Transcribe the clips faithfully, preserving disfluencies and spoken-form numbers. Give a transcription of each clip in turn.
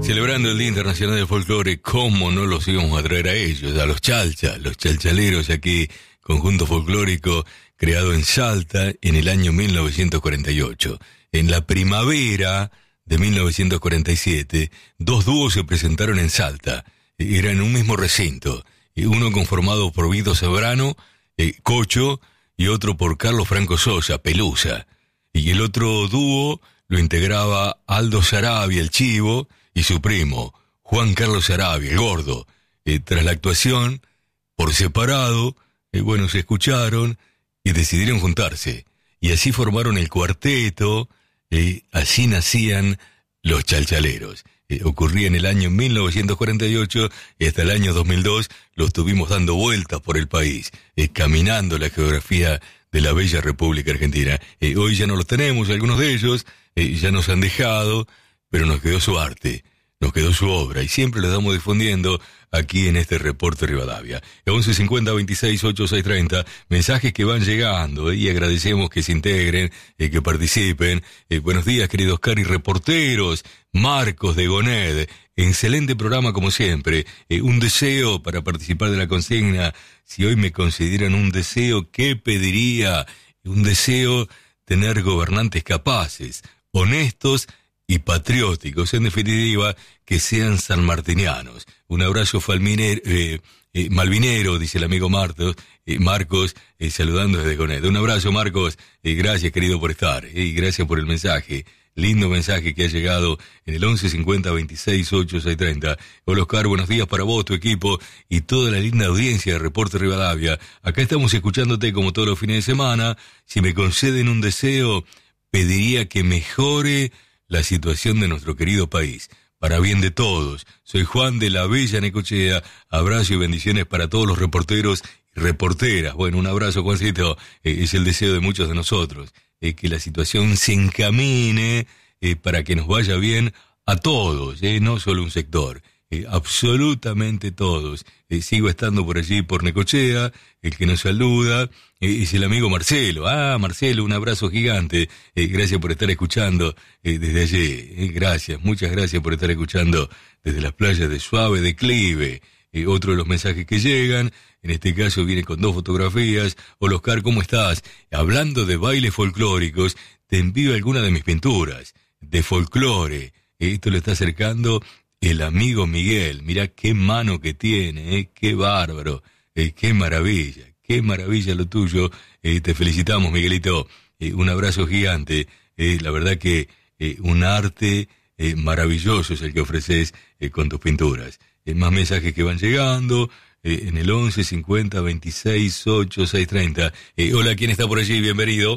Celebrando el Día Internacional del Folclore, ¿cómo no los íbamos a traer a ellos? A los chalchas, los chalchaleros, aquí, conjunto folclórico creado en Salta en el año mil novecientos cuarenta y ocho. En la primavera de mil novecientos cuarenta y siete, dos dúos se presentaron en Salta. Era en un mismo recinto. Uno conformado por Vito Sobrano, eh, Cocho, y otro por Carlos Franco Sosa, Pelusa. Y el otro dúo lo integraba Aldo Sarabia, el Chivo, y su primo, Juan Carlos Sarabia, el Gordo. Eh, tras la actuación, por separado, eh, bueno, se escucharon y decidieron juntarse. Y así formaron el cuarteto, eh, así nacían los Chalchaleros. Eh, ocurría en el año mil novecientos cuarenta y ocho y hasta el año dos mil dos los tuvimos dando vueltas por el país, eh, caminando la geografía de la bella República Argentina. Eh, hoy ya no los tenemos, algunos de ellos eh, ya nos han dejado, pero nos quedó su arte, nos quedó su obra, y siempre lo estamos difundiendo aquí en este Reporte Rivadavia. once cincuenta veintiséis ochenta y seis treinta, mensajes que van llegando, eh, y agradecemos que se integren, eh, que participen. Eh, buenos días, queridos cari reporteros. Marcos de Goned, excelente programa como siempre. Eh, un deseo para participar de la consigna. Si hoy me concedieran un deseo, ¿qué pediría? Un deseo, tener gobernantes capaces, honestos y patrióticos, en definitiva, que sean sanmartinianos. Un abrazo falminero, eh, eh, malvinero, dice el amigo Martos, eh, Marcos, eh, saludando desde Goned. Un abrazo, Marcos, eh, gracias, querido, por estar, eh, y gracias por el mensaje. Lindo mensaje que ha llegado en el once cincuenta veintiséis ochenta y seis treinta. Hola, Oscar, buenos días para vos, tu equipo y toda la linda audiencia de Reporte Rivadavia. Acá estamos escuchándote como todos los fines de semana. Si me conceden un deseo, pediría que mejore la situación de nuestro querido país, para bien de todos. Soy Juan de la Bella Necochea. Abrazo y bendiciones para todos los reporteros y reporteras. Bueno, un abrazo, Juancito. Eh, es el deseo de muchos de nosotros. Eh, que la situación se encamine eh, para que nos vaya bien a todos, eh, no solo un sector, eh, absolutamente todos. Eh, sigo estando por allí, por Necochea. El que nos saluda eh, es el amigo Marcelo. Ah, Marcelo, un abrazo gigante. Eh, gracias por estar escuchando eh, desde allí. Eh, gracias, muchas gracias por estar escuchando desde las playas de Suave Declive. Eh, otro de los mensajes que llegan, en este caso viene con dos fotografías. Hola, Oscar, ¿cómo estás? Hablando de bailes folclóricos, te envío alguna de mis pinturas de folclore. Eh, esto lo está acercando el amigo Miguel. Mirá qué mano que tiene, eh, qué bárbaro, eh, qué maravilla, qué maravilla lo tuyo. Eh, te felicitamos, Miguelito. Eh, un abrazo gigante. Eh, la verdad que eh, un arte eh, maravilloso es el que ofreces eh, con tus pinturas. Eh, más mensajes que van llegando eh, en el once cincuenta veintiséis ochenta y seis treinta. Eh, hola, ¿quién está por allí? Bienvenido.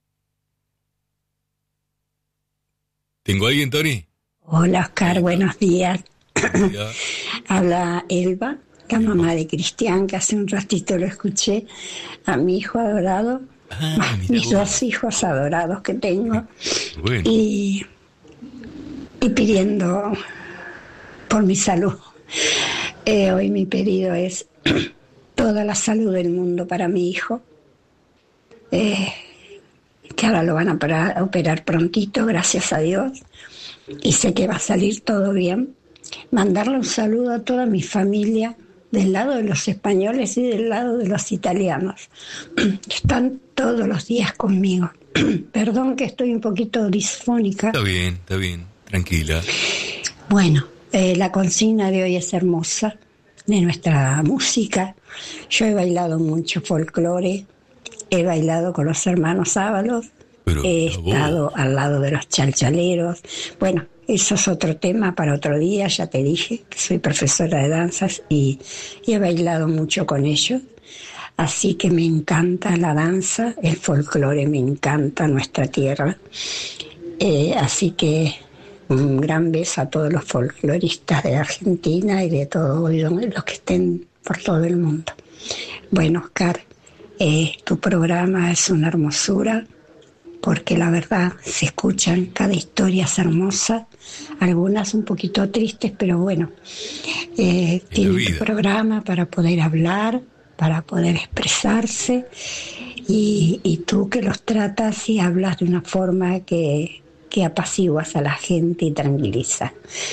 ¿Tengo a alguien, Tony? Hola, Oscar, buenos días. Buenos días. Habla Elba, la mamá de Cristian, que hace un ratito lo escuché, a mi hijo adorado, ah, mis vos. dos hijos adorados que tengo, bueno. y, y pidiendo por mi salud. Eh, hoy mi pedido es toda la salud del mundo para mi hijo, eh, que ahora lo van a operar, operar prontito, gracias a Dios, y sé que va a salir todo bien. Mandarle un saludo a toda mi familia, del lado de los españoles y del lado de los italianos. Están todos los días conmigo. Perdón que estoy un poquito disfónica. Está bien, está bien, tranquila. Bueno, eh, la consigna de hoy es hermosa, de nuestra música. Yo he bailado mucho folclore, he bailado con los hermanos Ábalos, Pero, he estado al lado de los chalchaleros. Bueno, eso es otro tema para otro día, ya te dije que soy profesora de danzas y, y he bailado mucho con ellos. Así que me encanta la danza, el folclore, me encanta nuestra tierra. Eh, así que un gran beso a todos los folcloristas de Argentina y de todos los que estén por todo el mundo. Bueno, Oscar, eh, tu programa es una hermosura, porque la verdad se escuchan, cada historia es hermosa, algunas un poquito tristes, pero bueno, eh, tiene tu programa para poder hablar, para poder expresarse, y, y tú que los tratas y hablas de una forma que, que apaciguas a la gente y tranquiliza.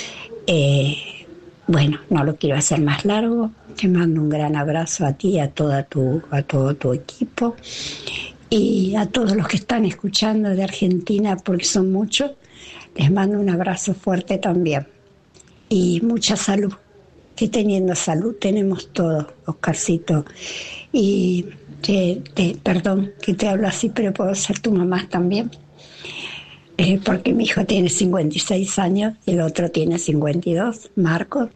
Eh, bueno, no lo quiero hacer más largo. Te mando un gran abrazo a ti, a toda tu, a todo tu equipo y a todos los que están escuchando de Argentina, porque son muchos. Les mando un abrazo fuerte también y mucha salud. Que teniendo salud tenemos todo, Oscarcito. Y te, te, perdón que te hablo así, pero puedo ser tu mamá también. Eh, porque mi hijo tiene cincuenta y seis años y el otro tiene cincuenta y dos, Marcos.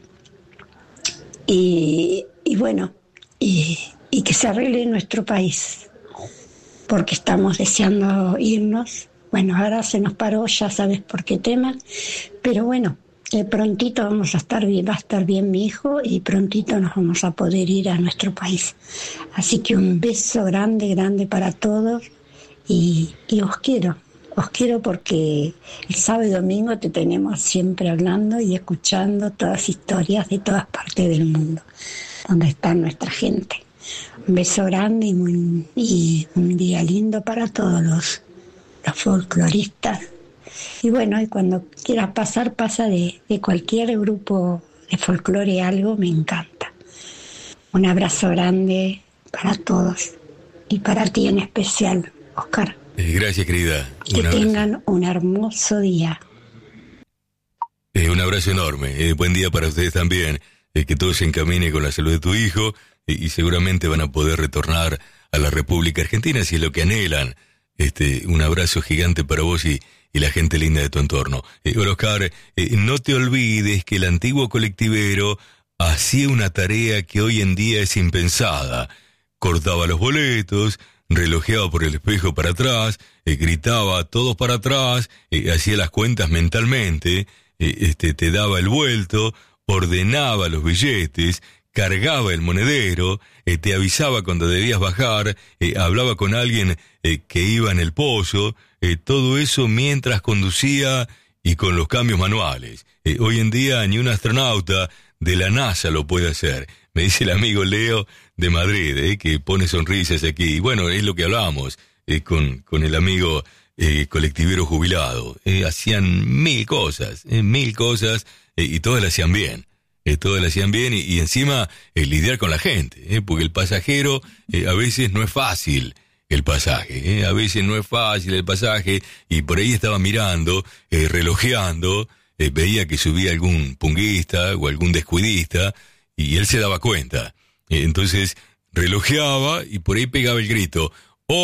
Y, y bueno, y, y que se arregle nuestro país, porque estamos deseando irnos. Bueno, ahora se nos paró, ya sabes por qué tema, pero bueno, eh, prontito vamos a estar bien, va a estar bien mi hijo y prontito nos vamos a poder ir a nuestro país. Así que un beso grande, grande para todos y, y os quiero. Os quiero porque el sábado y domingo te tenemos siempre hablando y escuchando todas historias de todas partes del mundo, donde está nuestra gente. Un beso grande y, muy, y un día lindo para todos los, los folcloristas. Y bueno, y cuando quieras pasar, pasa de, de cualquier grupo de folclore algo, me encanta. Un abrazo grande para todos y para ti en especial, Oscar. Eh, gracias, querida. Que un tengan un hermoso día. Eh, un abrazo enorme. Eh, buen día para ustedes también. Eh, que todo se encamine con la salud de tu hijo eh, y seguramente van a poder retornar a la República Argentina si es lo que anhelan. Este, un abrazo gigante para vos y, y la gente linda de tu entorno. Eh, Oscar, eh, no te olvides que el antiguo colectivero hacía una tarea que hoy en día es impensada. Cortaba los boletos, relojeaba por el espejo para atrás, eh, gritaba todos para atrás, eh, hacía las cuentas mentalmente, eh, este, te daba el vuelto, ordenaba los billetes, cargaba el monedero, eh, te avisaba cuando debías bajar, eh, hablaba con alguien eh, que iba en el pozo, eh, todo eso mientras conducía y con los cambios manuales. Eh, hoy en día ni un astronauta de la NASA lo puede hacer. Me dice el amigo Leo de Madrid, eh, que pone sonrisas aquí. Y bueno, es lo que hablábamos eh, con, con el amigo eh, colectivero jubilado. Eh, hacían mil cosas, eh, mil cosas, eh, y todas las hacían bien. Eh, todas las hacían bien y, y encima eh, lidiar con la gente, eh, porque el pasajero eh, a veces no es fácil el pasaje, eh, a veces no es fácil el pasaje y por ahí estaba mirando, eh, relojeando, eh, veía que subía algún punguista o algún descuidista y él se daba cuenta. Eh, entonces relojeaba y por ahí pegaba el grito,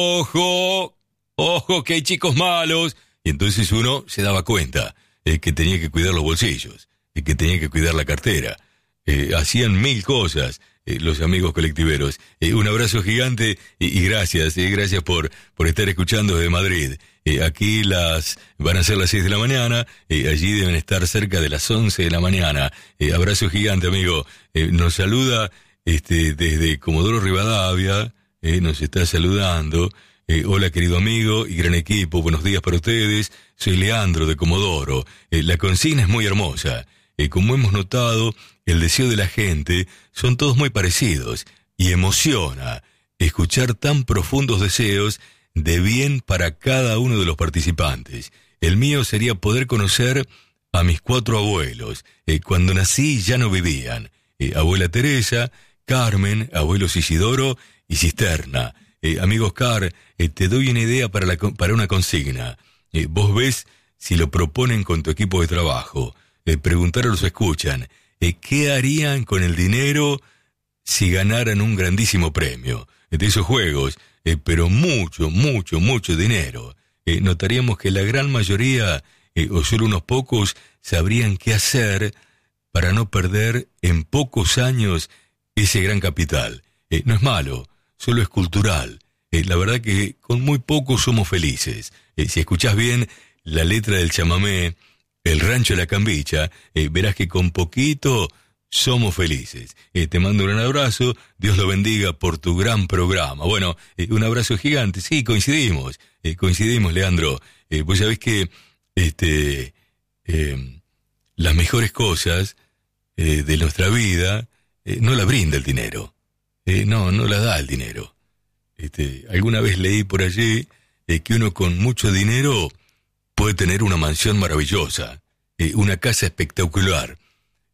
¡ojo! ¡Ojo que hay chicos malos! Y entonces uno se daba cuenta eh, que tenía que cuidar los bolsillos, eh, que tenía que cuidar la cartera. Eh, hacían mil cosas eh, los amigos colectiveros. Eh, un abrazo gigante y, y gracias, eh, gracias por, por estar escuchando desde Madrid. Eh, aquí las van a ser las seis de la mañana, eh, allí deben estar cerca de las once de la mañana. Eh, abrazo gigante, amigo. Eh, nos saluda este, desde Comodoro Rivadavia, eh, nos está saludando. Eh, hola, querido amigo y gran equipo, buenos días para ustedes. Soy Leandro de Comodoro. Eh, la consigna es muy hermosa. Eh, como hemos notado, el deseo de la gente son todos muy parecidos y emociona escuchar tan profundos deseos de bien para cada uno de los participantes. El mío sería poder conocer a mis cuatro abuelos. Eh, cuando nací ya no vivían. Eh, abuela Teresa, Carmen, abuelos Isidoro y Cisterna. Eh, amigo Oscar, eh, te doy una idea para, la, para una consigna. Eh, vos ves si lo proponen con tu equipo de trabajo. Eh, preguntar a los escuchan, eh, ¿qué harían con el dinero si ganaran un grandísimo premio? Eh, de esos juegos, eh, pero mucho, mucho, mucho dinero. Eh, notaríamos que la gran mayoría, eh, o solo unos pocos, sabrían qué hacer para no perder en pocos años ese gran capital. Eh, no es malo, solo es cultural. Eh, la verdad que con muy poco somos felices. Eh, si escuchás bien la letra del chamamé, El Rancho de la Cambicha, eh, verás que con poquito somos felices. Eh, te mando un gran abrazo, Dios lo bendiga por tu gran programa. Bueno, eh, un abrazo gigante, sí, coincidimos, eh, coincidimos, Leandro. Eh, vos sabés que este, eh, las mejores cosas eh, de nuestra vida eh, no la brinda el dinero. Eh, no, no la da el dinero. Este, alguna vez leí por allí eh, que uno con mucho dinero puede tener una mansión maravillosa, eh, una casa espectacular,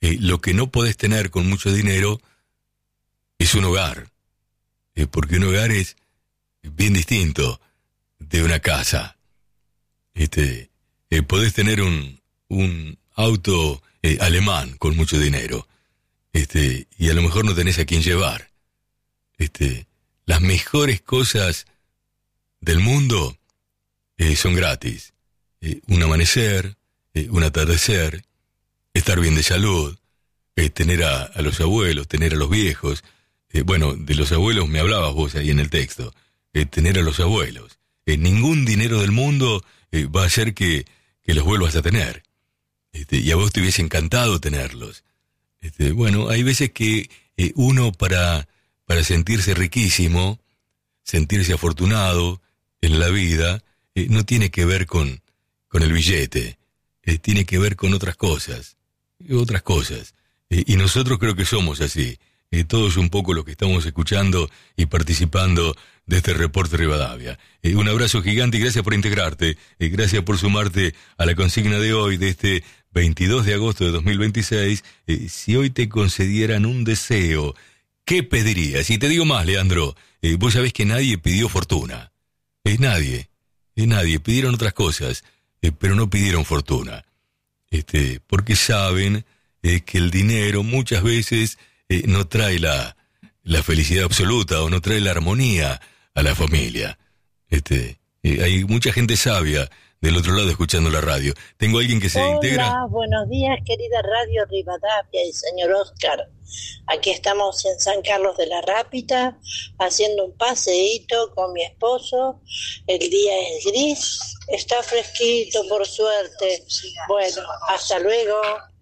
eh, lo que no podés tener con mucho dinero es un hogar, eh, porque un hogar es bien distinto de una casa. Este, eh, podés tener un, un auto eh, alemán con mucho dinero, este, y a lo mejor no tenés a quién llevar. Este, las mejores cosas del mundo eh, son gratis. Eh, un amanecer, eh, un atardecer, estar bien de salud, eh, tener a, a los abuelos, tener a los viejos. Eh, bueno, de los abuelos me hablabas vos ahí en el texto. Eh, tener a los abuelos. Eh, ningún dinero del mundo eh, va a hacer que, que los vuelvas a tener. Este, y a vos te hubiese encantado tenerlos. Este, bueno, hay veces que eh, uno para, para sentirse riquísimo, sentirse afortunado en la vida, eh, no tiene que ver con, con el billete, eh, tiene que ver con otras cosas, otras cosas. Eh, y nosotros creo que somos así, eh, todos un poco los que estamos escuchando y participando de este reporte Rivadavia. Eh, un abrazo gigante y gracias por integrarte, eh, gracias por sumarte a la consigna de hoy, de este veintidós de agosto de dos mil veintiséis. Eh, si hoy te concedieran un deseo, ¿qué pedirías? Y te digo más, Leandro, eh, vos sabés que nadie pidió fortuna. Es eh, nadie, es eh, nadie. Pidieron otras cosas, eh, pero no pidieron fortuna. Este, porque saben eh, que el dinero muchas veces eh, no trae la, la felicidad absoluta o no trae la armonía a la familia. Este, eh, hay mucha gente sabia del otro lado escuchando la radio. Tengo a alguien que se Hola, integra. Hola, buenos días, querida Radio Rivadavia y señor Oscar. Aquí estamos en San Carlos de la Rápita, haciendo un paseíto con mi esposo. El día es gris, está fresquito, por suerte. Bueno, hasta luego.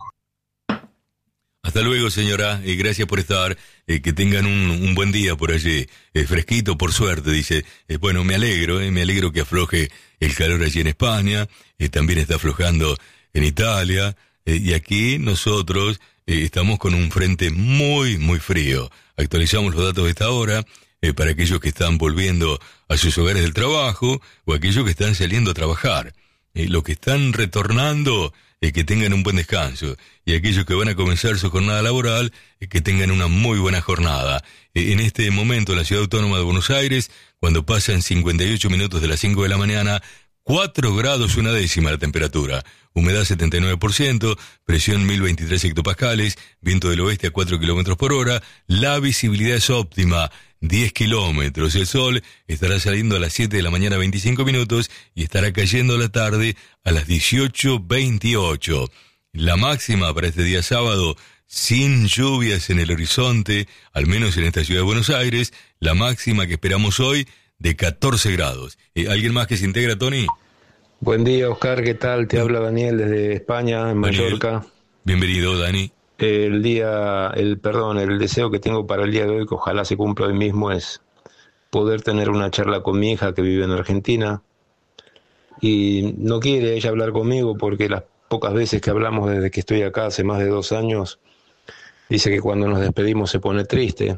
Hasta luego, señora, y gracias por estar. Eh, que tengan un, un buen día por allí. Eh, fresquito, por suerte, dice. Eh, bueno, me alegro, eh, me alegro que afloje el calor allí en España. Eh, también está aflojando en Italia. Eh, y aquí nosotros eh, estamos con un frente muy, muy frío. Actualizamos los datos de esta hora eh, para aquellos que están volviendo a sus hogares del trabajo o aquellos que están saliendo a trabajar. Eh, los que están retornando, eh, que tengan un buen descanso. Y aquellos que van a comenzar su jornada laboral, eh, que tengan una muy buena jornada. Eh, en este momento, en la Ciudad Autónoma de Buenos Aires, cuando pasan cincuenta y ocho minutos de las cinco de la mañana, cuatro grados una décima la temperatura. Humedad setenta y nueve por ciento, presión mil veintitrés hectopascales, viento del oeste a cuatro kilómetros por hora, la visibilidad es óptima, diez kilómetros. El sol estará saliendo a las siete de la mañana veinticinco minutos y estará cayendo a la tarde a las dieciocho veintiocho. La máxima para este día sábado, sin lluvias en el horizonte, al menos en esta ciudad de Buenos Aires, la máxima que esperamos hoy de catorce grados. ¿Eh, ¿Alguien más que se integra, Tony? Buen día, Oscar, ¿qué tal? Te habla Daniel desde España, en Daniel, Mallorca. Bienvenido, Dani. El día, el perdón, el deseo que tengo para el día de hoy, que ojalá se cumpla hoy mismo, es poder tener una charla con mi hija que vive en Argentina. Y no quiere ella hablar conmigo porque las pocas veces que hablamos desde que estoy acá, hace más de dos años, dice que cuando nos despedimos se pone triste.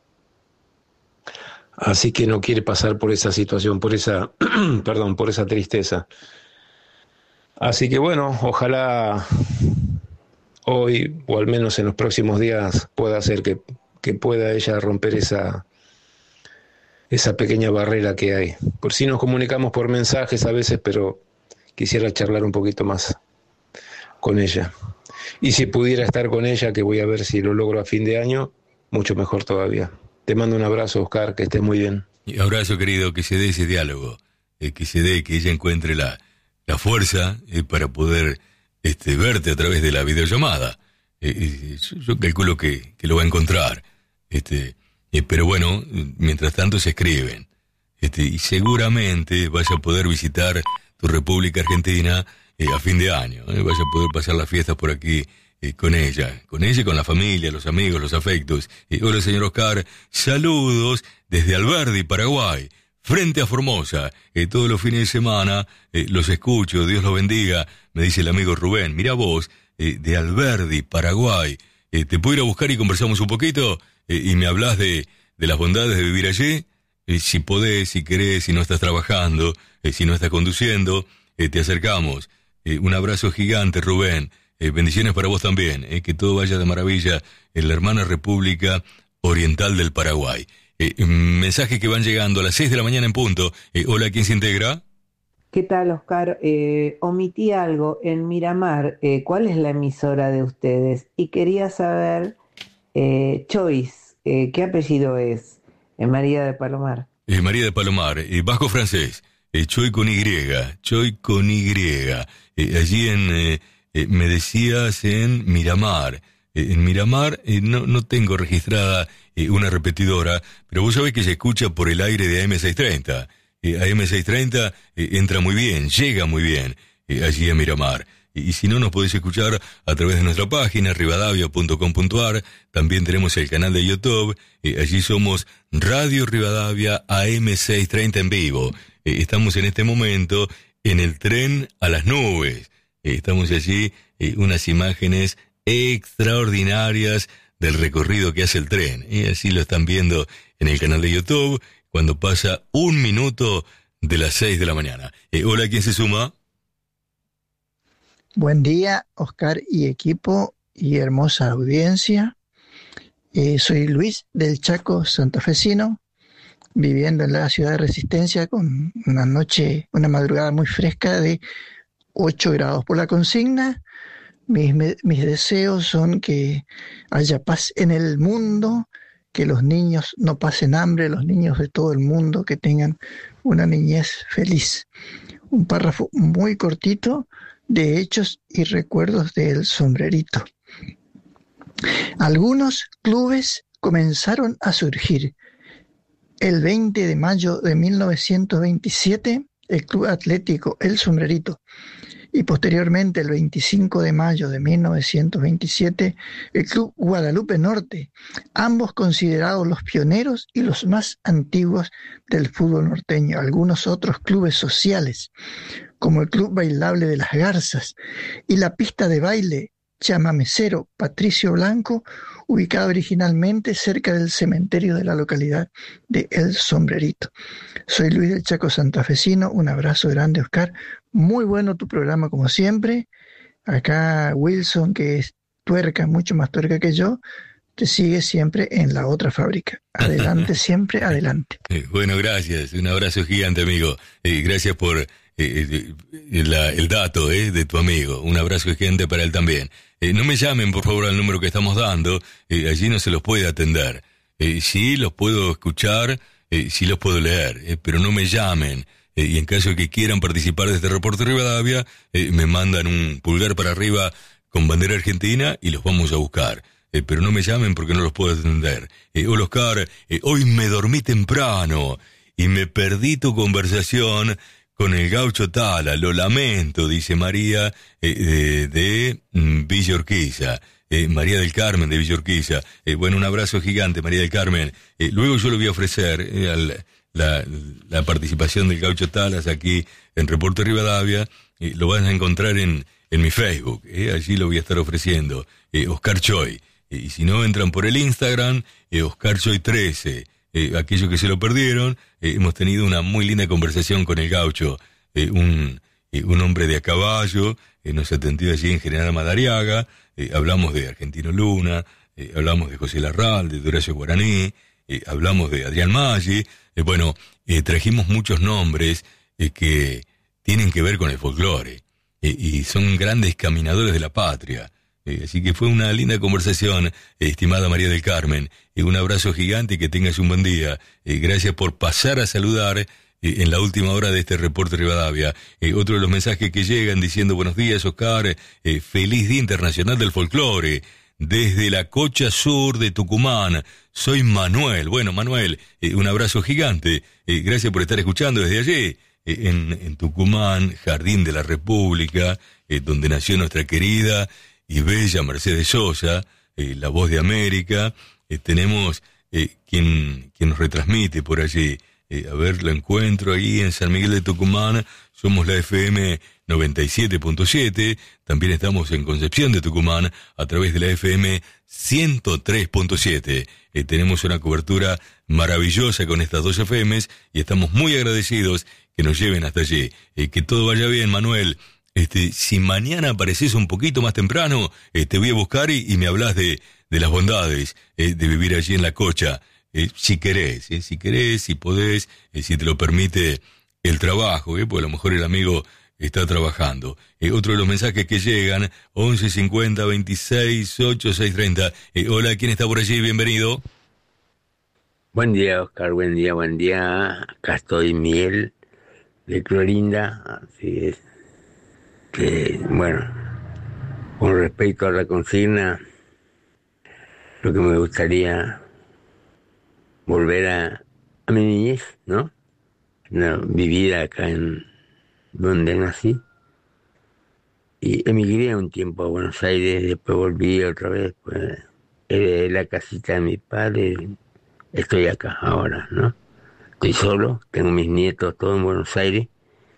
Así que no quiere pasar por esa situación, por esa, perdón, por esa tristeza. Así que bueno, ojalá hoy, o al menos en los próximos días, pueda hacer que, que pueda ella romper esa, esa pequeña barrera que hay. Por si nos comunicamos por mensajes a veces, pero quisiera charlar un poquito más con ella. Y si pudiera estar con ella, que voy a ver si lo logro a fin de año, mucho mejor todavía. Te mando un abrazo, Oscar, que estés muy bien. Y abrazo, querido, que se dé ese diálogo, eh, que se dé, que ella encuentre la, la fuerza eh, para poder este, verte a través de la videollamada. Eh, yo, yo calculo que, que lo va a encontrar. Este, eh, pero bueno, mientras tanto se escriben. Este, y seguramente vas a poder visitar tu República Argentina eh, a fin de año. Eh, vas a poder pasar las fiestas por aquí Eh, con ella, con ella y con la familia, los amigos, los afectos. Eh, hola, señor Oscar, saludos desde Alberdi, Paraguay, frente a Formosa. Eh, todos los fines de semana eh, los escucho, Dios los bendiga, me dice el amigo Rubén. Mira vos, eh, de Alberdi, Paraguay, eh, ¿te puedo ir a buscar y conversamos un poquito? Eh, y me hablas de, de las bondades de vivir allí. Eh, si podés, si querés, si no estás trabajando, eh, si no estás conduciendo, eh, te acercamos. Eh, un abrazo gigante, Rubén. Eh, bendiciones para vos también, eh, que todo vaya de maravilla en la hermana República Oriental del Paraguay. Eh, mensajes que van llegando a las seis de la mañana en punto. Eh, hola, ¿quién se integra? ¿Qué tal, Oscar? Eh, omití algo. En Miramar, eh, ¿cuál es la emisora de ustedes? Y quería saber, eh, Choice, eh, ¿qué apellido es? Eh, María de Palomar. Eh, María de Palomar, eh, vasco francés, eh, Choy con Y, Choy con Y. Eh, allí en, eh, eh, me decías en Miramar. Eh, en Miramar eh, no, no tengo registrada eh, una repetidora, pero vos sabés que se escucha por el aire de A M seiscientos treinta. Eh, A M seiscientos treinta eh, entra muy bien, llega muy bien eh, allí a Miramar. Y, y si no, nos podéis escuchar a través de nuestra página, rivadavia punto com punto ar. También tenemos el canal de YouTube. Eh, allí somos Radio Rivadavia A M seiscientos treinta en vivo. Eh, estamos en este momento en el tren a las nubes. Eh, estamos allí, eh, unas imágenes extraordinarias del recorrido que hace el tren. Y así lo están viendo en el canal de YouTube cuando pasa un minuto de las seis de la mañana. Eh, hola, ¿quién se suma? Buen día, Oscar y equipo y hermosa audiencia. Eh, soy Luis del Chaco santafesino, viviendo en la ciudad de Resistencia con una noche, una madrugada muy fresca de ocho grados. Por la consigna, mis, mis deseos son que haya paz en el mundo, que los niños no pasen hambre, los niños de todo el mundo, que tengan una niñez feliz. Un párrafo muy cortito de hechos y recuerdos del sombrerito. Algunos clubes comenzaron a surgir. El veinte de mayo de mil novecientos veintisiete, el Club Atlético El Sombrerito, y posteriormente el veinticinco de mayo de mil novecientos veintisiete, el Club Guadalupe Norte, ambos considerados los pioneros y los más antiguos del fútbol norteño. Algunos otros clubes sociales, como el Club Bailable de las Garzas y la pista de baile chamamecero Patricio Blanco, ubicada originalmente cerca del cementerio de la localidad de El Sombrerito. Soy Luis del Chaco santafesino, un abrazo grande, Oscar. Muy bueno tu programa como siempre. Acá Wilson, que es tuerca, mucho más tuerca que yo, te sigue siempre en la otra fábrica. Adelante, siempre adelante. Eh, bueno, gracias. Un abrazo gigante, amigo. Eh, gracias por eh, eh, la, el dato eh, de tu amigo. Un abrazo gigante para él también. Eh, no me llamen, por favor, al número que estamos dando. Eh, allí no se los puede atender. Eh, sí los puedo escuchar, eh, sí los puedo leer, eh, pero no me llamen. Eh, y en caso de que quieran participar de este reporte Rivadavia, eh, me mandan un pulgar para arriba con bandera argentina y los vamos a buscar. Eh, pero no me llamen porque no los puedo atender. Eh, hola, Oscar, eh, hoy me dormí temprano y me perdí tu conversación con el gaucho Tala. Lo lamento, dice María eh, de, de mm, Villa Urquiza. Eh, María del Carmen de Villa Urquiza. Eh, bueno, un abrazo gigante, María del Carmen. Eh, luego yo le voy a ofrecer eh, al, la, la participación del gaucho Talas aquí en Reporte Rivadavia. Eh, lo van a encontrar en, en mi Facebook. Eh, allí lo voy a estar ofreciendo. Eh, Oscar Choy. Eh, y si no, entran por el Instagram, eh, Oscar Choy trece. Eh, aquellos que se lo perdieron, eh, hemos tenido una muy linda conversación con el gaucho, eh, un, eh, un hombre de a caballo, eh, nos atendió allí en General Madariaga, eh, hablamos de Argentino Luna, eh, hablamos de José Larralde, de Horacio Guaraní, eh, hablamos de Adrián Maggi, eh, bueno, eh, trajimos muchos nombres eh, que tienen que ver con el folclore, eh, y son grandes caminadores de la patria. Eh, así que fue una linda conversación, eh, estimada María del Carmen. Eh, un abrazo gigante y que tengas un buen día. Eh, gracias por pasar a saludar eh, en la última hora de este reporte Rivadavia. Eh, otro de los mensajes que llegan diciendo buenos días, Oscar, eh, feliz Día Internacional del Folclore. Desde la Cocha Sur de Tucumán, soy Manuel. Bueno, Manuel, eh, un abrazo gigante. Eh, gracias por estar escuchando desde allí, eh, en, en Tucumán, Jardín de la República, eh, donde nació nuestra querida y bella Mercedes Sosa, eh, la voz de América. Eh, tenemos eh, quien, quien nos retransmite por allí. Eh, a ver, la encuentro ahí en San Miguel de Tucumán. Somos la F M noventa y siete punto siete. También estamos en Concepción de Tucumán a través de la F M ciento tres punto siete. Eh, tenemos una cobertura maravillosa con estas dos F Ms y estamos muy agradecidos que nos lleven hasta allí. Eh, que todo vaya bien, Manuel. Este, si mañana apareces un poquito más temprano, eh, te voy a buscar y, y me hablas de, de las bondades eh, de vivir allí en La Cocha. Eh, si querés, eh, si querés, si podés, eh, si te lo permite el trabajo, eh, porque a lo mejor el amigo está trabajando. Eh, otro de los mensajes que llegan, once cincuenta veintiséis ocho seis treinta. Eh, hola, ¿quién está por allí? Bienvenido. Buen día, Oscar, buen día, buen día. Acá estoy, Miguel, de Clorinda. Así es. Que, bueno, con respecto a la consigna, lo que me gustaría volver a, a mi niñez, ¿no? No, vivir acá en donde nací. Y emigré un tiempo a Buenos Aires, después volví otra vez, pues heredé la casita de mi padre, estoy acá ahora, ¿no? Estoy solo, tengo mis nietos todos en Buenos Aires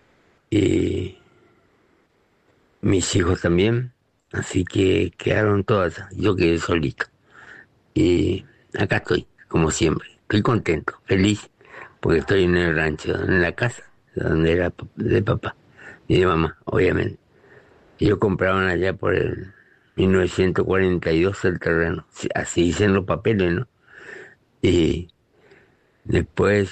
y mis hijos también, así que quedaron todas, yo quedé solito. Y acá estoy, como siempre, estoy contento, feliz, porque estoy en el rancho, en la casa, donde era de papá y de mamá, obviamente. Ellos compraron allá por el mil novecientos cuarenta y dos el terreno, así dicen los papeles, ¿no? Y después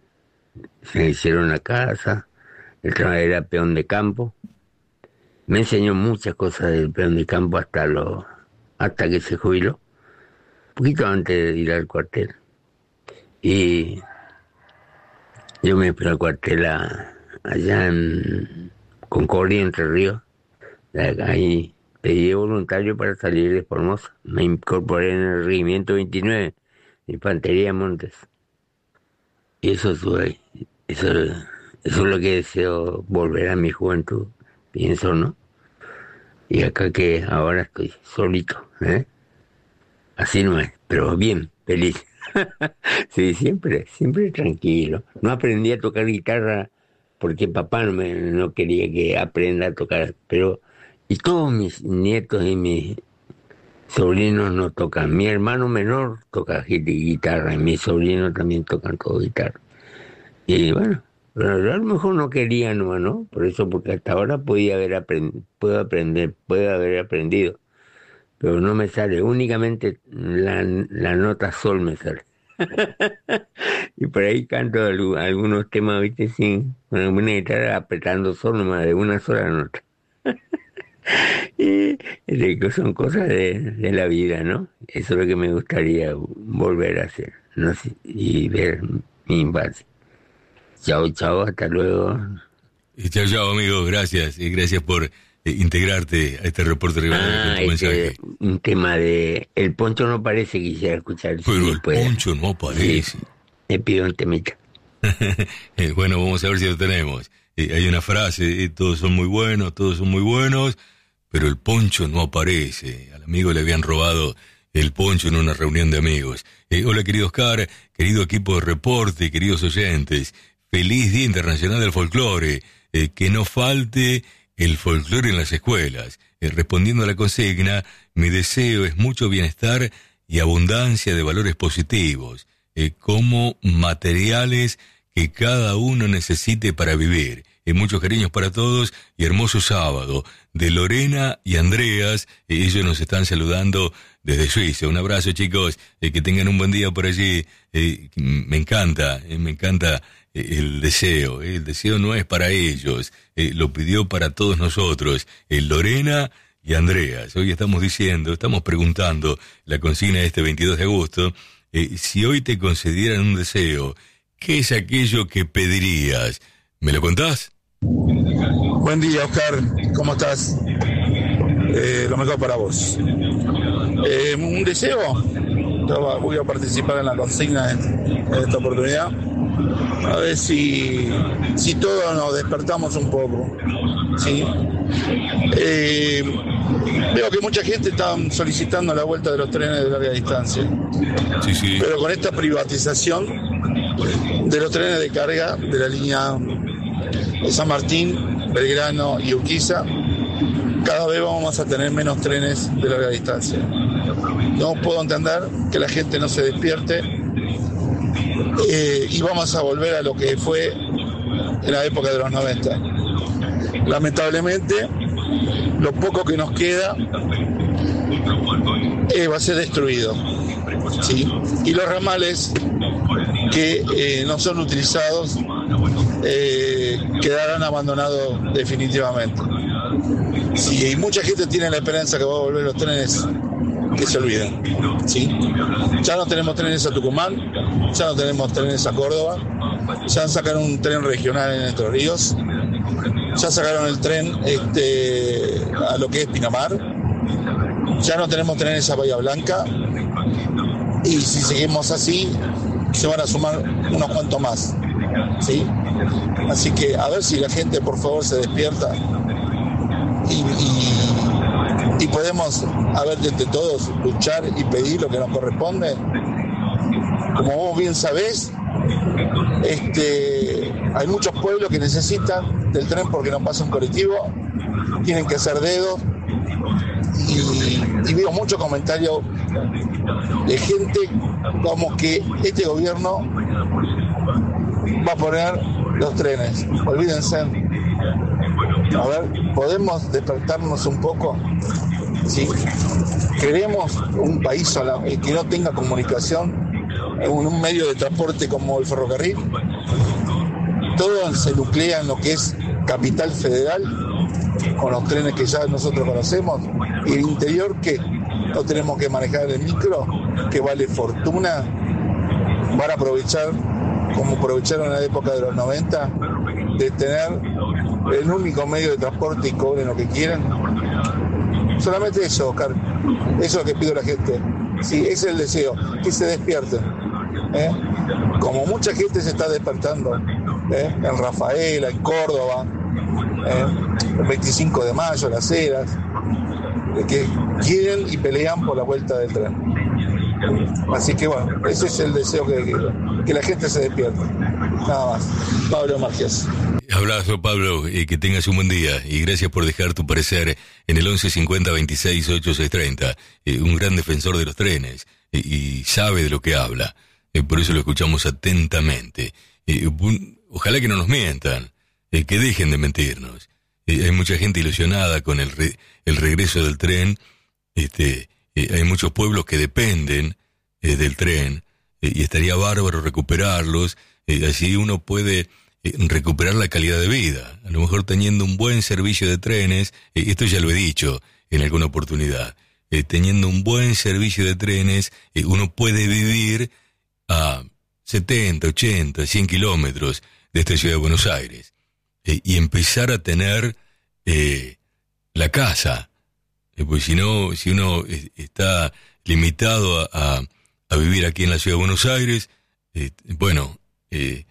se hicieron la casa, el trabajo era peón de campo. Me enseñó muchas cosas del peón de campo hasta lo, hasta que se jubiló, un poquito antes de ir al cuartel. Y yo me fui al cuartel a, allá en Concordia, Entre Ríos. Ahí pedí voluntario para salir de Formosa. Me incorporé en el regimiento veintinueve, Infantería Montes. Y eso estuve ahí. Eso, eso es lo que deseo, volver a mi juventud, pienso, ¿no? Y acá que ahora estoy solito, ¿eh? Así no es, pero bien, feliz. Sí, siempre, siempre tranquilo. No aprendí a tocar guitarra porque papá no, me, no quería que aprenda a tocar, pero y todos mis nietos y mis sobrinos no tocan. Mi hermano menor toca guitarra y mis sobrinos también tocan todo guitarra. Y bueno, pero a lo mejor no quería, no, ¿no? Por eso, porque hasta ahora podía haber aprendido, puedo aprender, puedo haber aprendido, pero no me sale, únicamente la, la nota sol me sale. Y por ahí canto algunos temas, viste, sin, con una guitarra apretando sol nomás de una sola nota. Y son cosas de, de la vida, ¿no? Eso es lo que me gustaría volver a hacer, ¿no? Y ver mi infancia. Chao, chao, hasta luego. Y chao, chao, amigo, gracias. Y gracias por eh, integrarte a este reporte rivadavia ah, con tu este, mensaje. Un tema de... El poncho no parece, quisiera escuchar. Pero si el puede. poncho no aparece. Sí, le pido un temita. eh, bueno, vamos a ver si lo tenemos. Eh, hay una frase, eh, todos son muy buenos, todos son muy buenos, pero el poncho no aparece. Al amigo le habían robado el poncho en una reunión de amigos. Eh, hola, querido Oscar, querido equipo de reporte, queridos oyentes. Feliz Día Internacional del Folclore, eh, que no falte el folclore en las escuelas. Eh, respondiendo a la consigna, mi deseo es mucho bienestar y abundancia de valores positivos, eh, como materiales que cada uno necesite para vivir. Eh, muchos cariños para todos y hermoso sábado. De Lorena y Andreas, eh, ellos nos están saludando desde Suiza. Un abrazo, chicos, eh, que tengan un buen día por allí. Eh, me encanta, eh, me encanta el deseo, el deseo no es para ellos, eh, lo pidió para todos nosotros, eh, Lorena y Andreas. Hoy estamos diciendo, estamos preguntando, la consigna de este veintidós de agosto, eh, si hoy te concedieran un deseo, ¿qué es aquello que pedirías? ¿Me lo contás? Buen día, Oscar, ¿cómo estás? Eh, lo mejor para vos. Eh, un deseo, yo voy a participar en la consigna en, en esta oportunidad. A ver si, si todos nos despertamos un poco, ¿sí? Eh, veo que mucha gente está solicitando la vuelta de los trenes de larga distancia. Sí, sí. Pero con esta privatización de los trenes de carga de la línea de San Martín, Belgrano y Urquiza, cada vez vamos a tener menos trenes de larga distancia. No puedo entender que la gente no se despierte. Eh, y vamos a volver a lo que fue en la época de los noventa. lamentablemente, lo poco que nos queda eh, va a ser destruido, ¿sí? Y los ramales que eh, no son utilizados eh, quedarán abandonados definitivamente. Si mucha gente tiene la esperanza que va a volver los trenes, que se olviden, ¿sí? Ya no tenemos trenes a Tucumán, ya no tenemos trenes a Córdoba, ya sacaron un tren regional en Entre Ríos, ya sacaron el tren este, a lo que es Pinamar, ya no tenemos trenes a Bahía Blanca, y si seguimos así se van a sumar unos cuantos más, ¿sí? Así que a ver si la gente por favor se despierta y, y, y podemos, a ver, entre todos luchar y pedir lo que nos corresponde. Como vos bien sabés, este, hay muchos pueblos que necesitan del tren porque no pasa un colectivo, tienen que hacer dedos, y, y veo muchos comentarios de gente como que este gobierno va a poner los trenes. Olvídense. A ver, ¿podemos despertarnos un poco? ¿Sí? ¿Queremos un país sola, que no tenga comunicación en un medio de transporte como el ferrocarril? Todo se nuclea en lo que es Capital Federal, con los trenes que ya nosotros conocemos, y el interior que no tenemos que manejar el micro, que vale fortuna. Van a aprovechar, como aprovecharon en la época de los noventa, de tener el único medio de transporte y cobren lo que quieran. Solamente eso, Oscar. Eso es lo que pido a la gente. Sí, ese es el deseo, que se despierten. ¿eh? Como mucha gente se está despertando, ¿eh? en Rafaela, en Córdoba, ¿eh? el veinticinco de mayo, Las Heras, que quieren y pelean por la vuelta del tren. Así que bueno, ese es el deseo, que, que, que la gente se despierte. Nada más. Pablo Márquez. Abrazo, Pablo, y que tengas un buen día, y gracias por dejar tu parecer en el once cincuenta veintiséis ochenta y seis treinta. Eh, un gran defensor de los trenes, eh, y sabe de lo que habla, eh, por eso lo escuchamos atentamente. Eh, ojalá que no nos mientan, eh, que dejen de mentirnos. Eh, hay mucha gente ilusionada con el, re, el regreso del tren. Este, eh, hay muchos pueblos que dependen eh, del tren, eh, y estaría bárbaro recuperarlos. Eh, así uno puede eh, recuperar la calidad de vida, a lo mejor teniendo un buen servicio de trenes. Eh, esto ya lo he dicho en alguna oportunidad. Eh, teniendo un buen servicio de trenes, eh, uno puede vivir a setenta, ochenta, cien kilómetros de esta ciudad de Buenos Aires, eh, y empezar a tener eh, la casa. Eh, pues si no, si uno eh, está limitado a, a, a vivir aquí en la ciudad de Buenos Aires, eh, bueno, eh,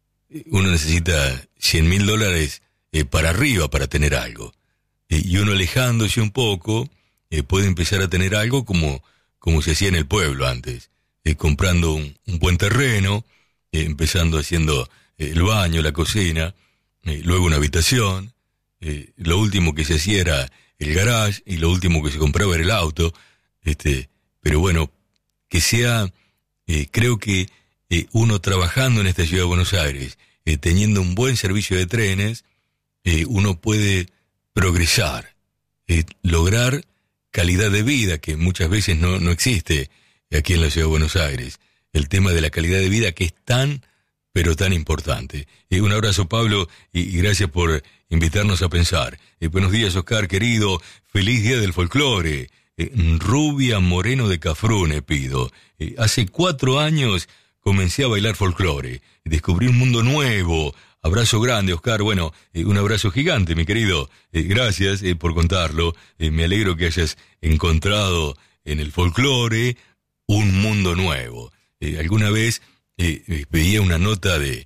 uno necesita cien mil dólares eh, para arriba para tener algo. Eh, y uno alejándose un poco, eh, puede empezar a tener algo como, como se hacía en el pueblo antes, eh, comprando un, un buen terreno, eh, empezando haciendo eh, el baño, la cocina, eh, luego una habitación. Eh, lo último que se hacía era el garage, y lo último que se compraba era el auto. Este, pero bueno, que sea, eh, creo que eh, uno trabajando en esta ciudad de Buenos Aires, eh, teniendo un buen servicio de trenes, eh, uno puede progresar, eh, lograr calidad de vida, que muchas veces no, no existe aquí en la ciudad de Buenos Aires. El tema de la calidad de vida, que es tan, pero tan importante. Eh, un abrazo, Pablo, y, y gracias por invitarnos a pensar. Eh, buenos días, Oscar, querido. Feliz Día del Folclore. Eh, Rubia Moreno de Cafrune pido. Eh, hace cuatro años comencé a bailar folclore. Descubrí un mundo nuevo. Abrazo grande, Oscar. Bueno, eh, un abrazo gigante, mi querido. Eh, gracias eh, por contarlo. Eh, me alegro que hayas encontrado en el folclore un mundo nuevo. Eh, alguna vez eh, eh, veía una nota de,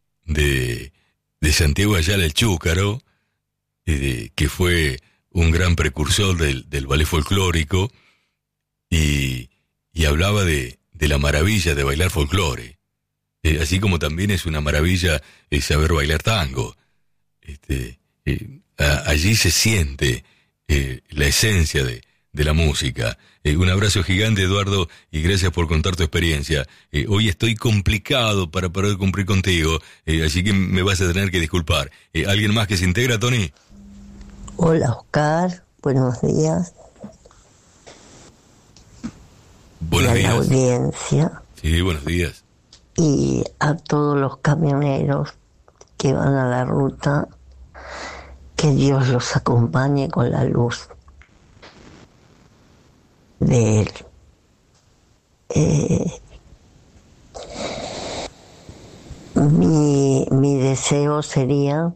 de, de Santiago Ayala el Chúcaro, eh, de, que fue un gran precursor del, del ballet folclórico, y, y hablaba de, de la maravilla de bailar folclore. Eh, así como también es una maravilla eh, saber bailar tango. Este, eh, a, allí se siente eh, la esencia de, de la música. Eh, un abrazo gigante, Eduardo, y gracias por contar tu experiencia. Eh, hoy estoy complicado para poder cumplir contigo, eh, así que me vas a tener que disculpar. Eh, ¿Alguien más que se integra, Tony? Hola Oscar, buenos días. Buenos y a días. la audiencia. Sí, buenos días. Y a todos los camioneros que van a la ruta, que Dios los acompañe con la luz de Él. Eh, mi, mi deseo sería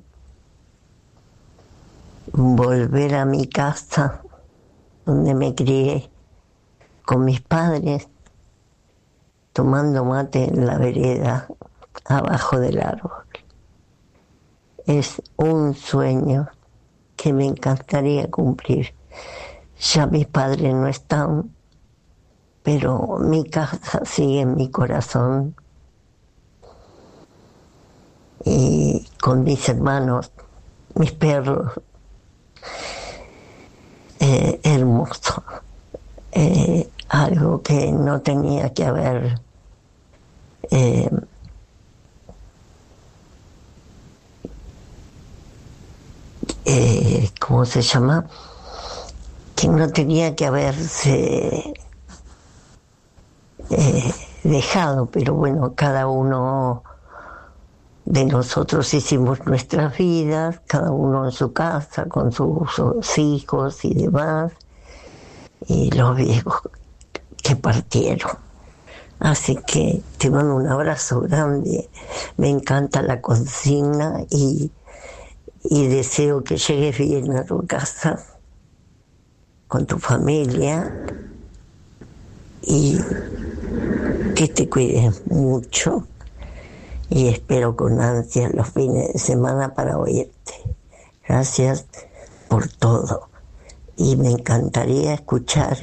volver a mi casa donde me crié con mis padres, tomando mate en la vereda abajo del árbol. Es un sueño que me encantaría cumplir. Ya mis padres no están, pero mi casa sigue en mi corazón. Y con mis hermanos, mis perros, eh, hermoso. Eh, algo que no tenía que haber eh, eh, ¿cómo se llama? Que no tenía que haberse eh, dejado, pero bueno, cada uno de nosotros hicimos nuestras vidas, cada uno en su casa, con sus, sus hijos y demás, y los viejos que partieron. Así que te mando un abrazo grande, me encanta la consigna y, y deseo que llegues bien a tu casa con tu familia y que te cuides mucho y espero con ansia los fines de semana para oírte. Gracias por todo y me encantaría escuchar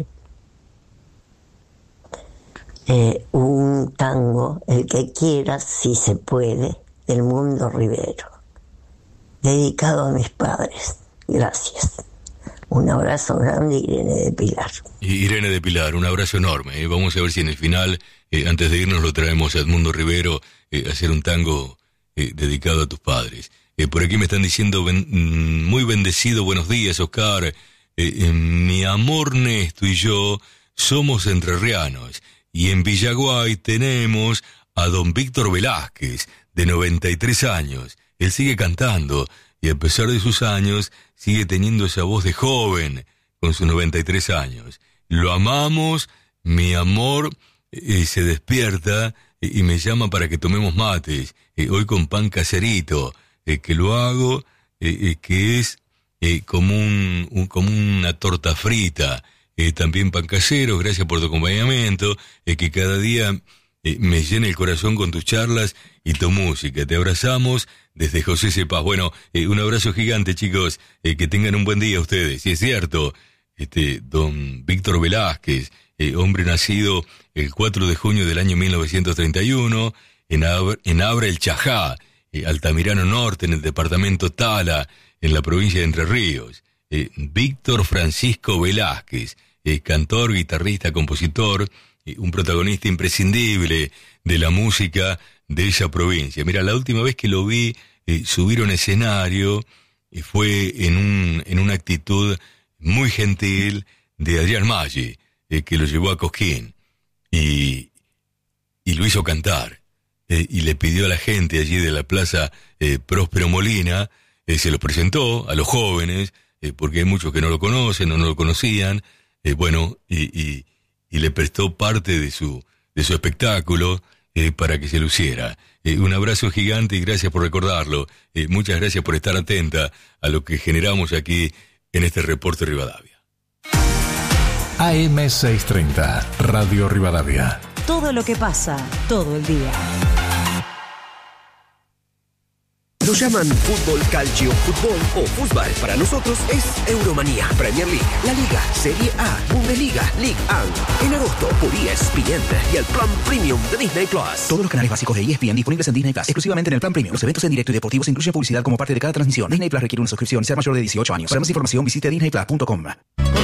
eh, un tango, el que quieras, si se puede, del Mundo Rivero, dedicado a mis padres. Gracias. Un abrazo grande, Irene de Pilar. Irene de Pilar, un abrazo enorme. ¿eh? Vamos a ver si en el final, eh, antes de irnos, lo traemos a Edmundo Rivero eh, a hacer un tango eh, dedicado a tus padres. Eh, por aquí me están diciendo, ben, muy bendecido, buenos días, Oscar. Eh, eh, mi amor Néstor y yo somos entrerrianos y en Villaguay tenemos a don Víctor Velázquez, de noventa y tres años. Él sigue cantando y a pesar de sus años sigue teniendo esa voz de joven con sus noventa y tres años. Lo amamos, mi amor eh, se despierta eh, y me llama para que tomemos mates, eh, hoy con pan caserito, eh, que lo hago, eh, eh, que es eh, como, un, un, como una torta frita, eh, también pan casero, gracias por tu acompañamiento, eh, que cada día eh, me llena el corazón con tus charlas y tu música. Te abrazamos desde José Cepaz. Bueno, eh, un abrazo gigante, chicos, eh, que tengan un buen día ustedes. Y es cierto, este don Víctor Velázquez, eh, hombre nacido el cuatro de junio del año mil novecientos treinta y uno, en Abra, en Abra el Chajá, eh, Altamirano Norte, en el departamento Tala, en la provincia de Entre Ríos. Eh, Víctor Francisco Velázquez, eh, cantor, guitarrista, compositor, eh, un protagonista imprescindible de la música de esa provincia. Mira, la última vez que lo vi eh, subir a un escenario eh, fue en, un, en una actitud muy gentil de Adrián Maggi, eh, que lo llevó a Cosquín y, y lo hizo cantar. Eh, y le pidió a la gente allí de la plaza eh, Próspero Molina, eh, se lo presentó a los jóvenes, eh, porque hay muchos que no lo conocen o no lo conocían, eh, bueno, y, y, y le prestó parte de su, de su espectáculo eh, para que se luciera. Eh, un abrazo gigante y gracias por recordarlo. Eh, muchas gracias por estar atenta a lo que generamos aquí en este Reporte Rivadavia. A M seiscientos treinta, Radio Rivadavia. Todo lo que pasa, todo el día. Lo llaman fútbol, calcio, fútbol o fútbol. Para nosotros es Euromanía, Premier League, La Liga, Serie A, Bundesliga, Ligue uno. En agosto por E S P N y el plan premium de Disney Plus. Todos los canales básicos de E S P N disponibles en Disney Plus, exclusivamente en el plan premium. Los eventos en directo y deportivos incluyen publicidad como parte de cada transmisión. Disney Plus requiere una suscripción y ser mayor de dieciocho años. Para más información visite disney plus punto com.